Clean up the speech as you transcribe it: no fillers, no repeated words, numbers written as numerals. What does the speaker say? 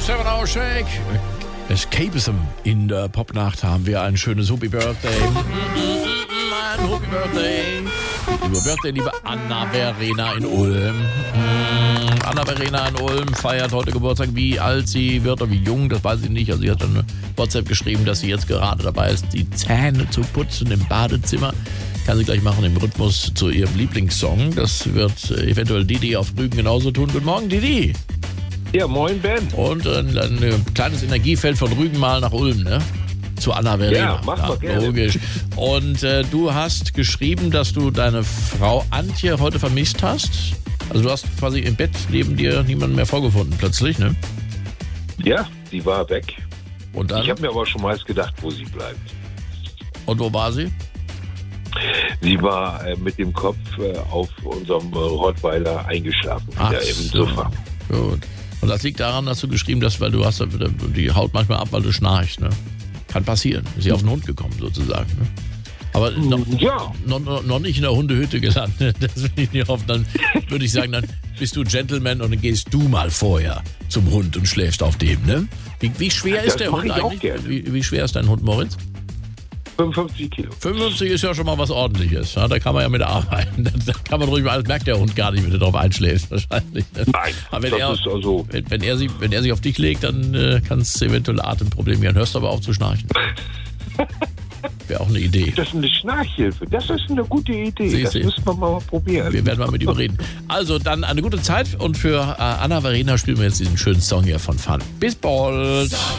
7 Hour Shake. Escapism in der Popnacht haben wir ein schönes Happy Birthday. Ein Happy Birthday. Liebe Birthday, liebe Anna-Verena in Ulm. Anna-Verena in Ulm feiert heute Geburtstag. Wie alt sie wird oder wie jung, das weiß ich nicht. Also sie hat eine WhatsApp geschrieben, dass sie jetzt gerade dabei ist, die Zähne zu putzen im Badezimmer. Kann sie gleich machen im Rhythmus zu ihrem Lieblingssong. Das wird eventuell Didi auf Rügen genauso tun. Guten Morgen, Didi. Ja, moin Ben. Und ein kleines Energiefeld von Rügen mal nach Ulm, ne? Zu Anna-Verena. Ja, mach mal gerne. Logisch. Und du hast geschrieben, dass du deine Frau Antje heute vermisst hast. Also du hast quasi im Bett neben dir niemanden mehr vorgefunden plötzlich, ne? Ja, die war weg. Und dann? Ich habe mir aber schon mal gedacht, wo sie bleibt. Und wo war sie? Sie war mit dem Kopf auf unserem Rottweiler eingeschlafen, wieder im Sofa. Gut. Und das liegt daran, dass du geschrieben hast, weil du hast die Haut manchmal ab, weil du schnarchst, ne? Kann passieren. Ist sie auf den Hund gekommen, sozusagen, ne? Aber noch nicht in der Hundehütte gelandet. Das will ich nicht hoffen. Dann würde ich sagen, dann bist du Gentleman und dann gehst du mal vorher zum Hund und schläfst auf dem, ne? Wie schwer ist der Hund eigentlich? Wie schwer ist dein Hund, Moritz? 55 Kilo. 55 ist ja schon mal was Ordentliches. Ja, da kann man ja mit arbeiten. Da kann man ruhig mal, das merkt der Hund gar nicht, wenn du drauf einschläfst, wahrscheinlich. Ne? Nein, aber also wenn er sich auf dich legt, dann kann es eventuell Atemprobleme geben. Hörst aber auf zu schnarchen. Wäre auch eine Idee. Das ist eine Schnarchhilfe. Das ist eine gute Idee. Das müssen wir mal probieren. Wir werden mal mit ihm reden. Also dann eine gute Zeit und für Anna-Verena spielen wir jetzt diesen schönen Song hier von Fun. Bis bald.